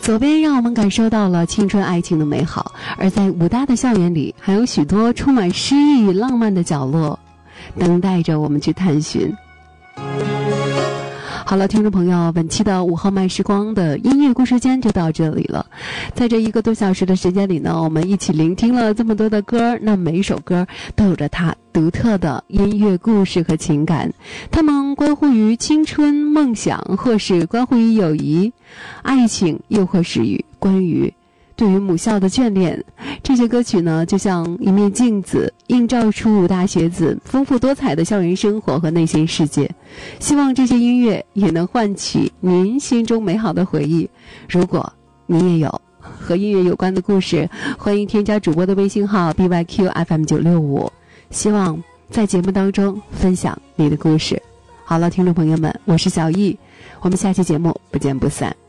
左边让我们感受到了青春爱情的美好，而在武大的校园里还有许多充满诗意与浪漫的角落等待着我们去探寻。好了，听众朋友，本期的午后慢时光的音乐故事间就到这里了。在这1个多小时的时间里呢，我们一起聆听了这么多的歌，那每一首歌都有着它独特的音乐故事和情感，它们关乎于青春梦想，或是关乎于友谊爱情，又或是关于对于母校的眷恋。这些歌曲呢，就像一面镜子，映照出武大学子丰富多彩的校园生活和内心世界。希望这些音乐也能唤起您心中美好的回忆。如果你也有和音乐有关的故事，欢迎添加主播的微信号 BYQFM965，希望在节目当中分享你的故事。好了，听众朋友们，我是小易，我们下期节目不见不散。